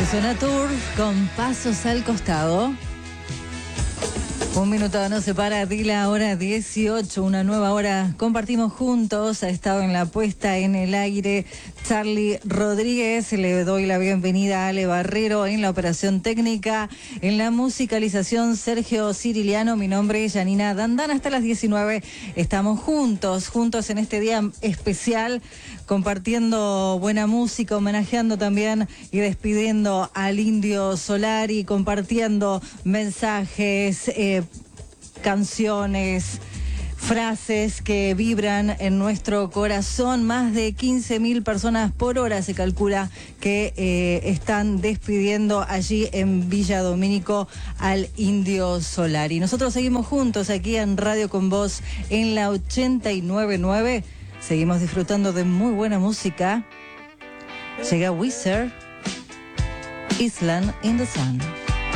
Suena Tour con Pasos al Costado. Un minuto nos separa de la hora 18, una nueva hora. Compartimos juntos, ha estado en la puesta en el aire Charlie Rodríguez. Le doy la bienvenida a Ale Barrero en la operación técnica, en la musicalización Sergio Ciriliano. Mi nombre es Janina Dandán. Hasta las 19 estamos juntos en este día especial, compartiendo buena música, homenajeando también y despidiendo al Indio Solari, compartiendo mensajes, canciones, frases que vibran en nuestro corazón. Más de 15.000 personas por hora se calcula que están despidiendo allí en Villa Domínico al Indio Solari. Nosotros seguimos juntos aquí en Radio Con Vos en la 89.9. Seguimos disfrutando de muy buena música. Llega Weezer, Island in the Sun.